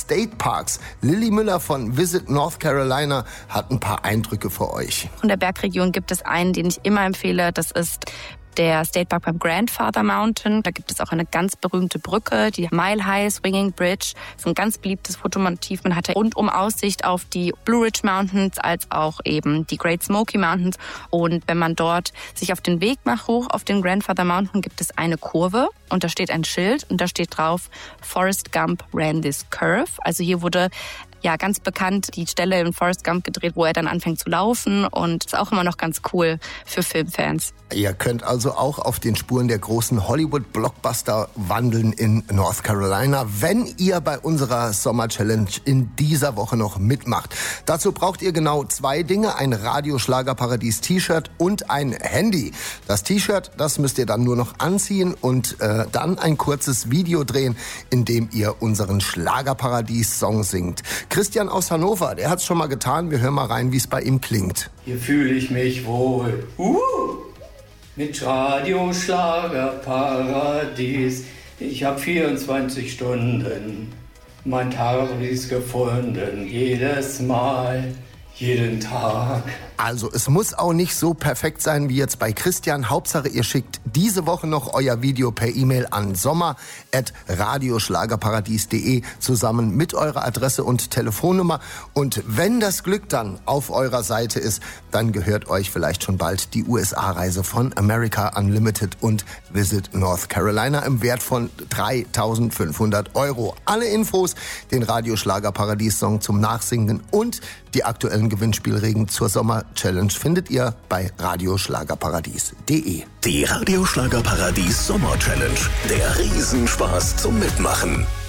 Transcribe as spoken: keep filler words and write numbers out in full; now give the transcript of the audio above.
State Parks. Lilly Müller von Visit North Carolina hat ein paar Eindrücke für euch. Von der Bergregion gibt es einen, den ich immer empfehle. Das ist der State Park beim Grandfather Mountain. Da gibt es auch eine ganz berühmte Brücke, die Mile High Swinging Bridge. Das ist ein ganz beliebtes Fotomotiv. Man hat rundum Aussicht auf die Blue Ridge Mountains als auch eben die Great Smoky Mountains. Und wenn man dort sich auf den Weg macht, hoch auf den Grandfather Mountain, gibt es eine Kurve und da steht ein Schild und da steht drauf, Forrest Gump ran this curve. Also hier wurde ja ganz bekannt die Stelle in Forrest Gump gedreht, wo er dann anfängt zu laufen, und ist auch immer noch ganz cool für Filmfans. Ihr könnt also auch auf den Spuren der großen Hollywood-Blockbuster wandeln in North Carolina, wenn ihr bei unserer Sommer-Challenge in dieser Woche noch mitmacht. Dazu braucht ihr genau zwei Dinge, ein Radio-Schlagerparadies-T-Shirt und ein Handy. Das T-Shirt, das müsst ihr dann nur noch anziehen und äh, dann ein kurzes Video drehen, in dem ihr unseren Schlagerparadies-Song singt. Christian aus Hannover, der hat's schon mal getan. Wir hören mal rein, wie es bei ihm klingt. Hier fühle ich mich wohl. Uh! Mit Radio Schlagerparadies. Ich hab vierundzwanzig Stunden mein Paradies gefunden. Jedes Mal, jeden Tag. Also es muss auch nicht so perfekt sein wie jetzt bei Christian. Hauptsache ihr schickt diese Woche noch euer Video per E-Mail an sommer at radioschlagerparadies punkt de zusammen mit eurer Adresse und Telefonnummer. Und wenn das Glück dann auf eurer Seite ist, dann gehört euch vielleicht schon bald die U S A-Reise von America Unlimited und Visit North Carolina im Wert von dreitausendfünfhundert Euro. Alle Infos, den Radioschlagerparadies-Song zum Nachsingen und die aktuellen Gewinnspielregeln zur Sommer-Challenge findet ihr bei radioschlagerparadies punkt de. Die Radioschlagerparadies Sommer-Challenge. Der Riesenspaß zum Mitmachen.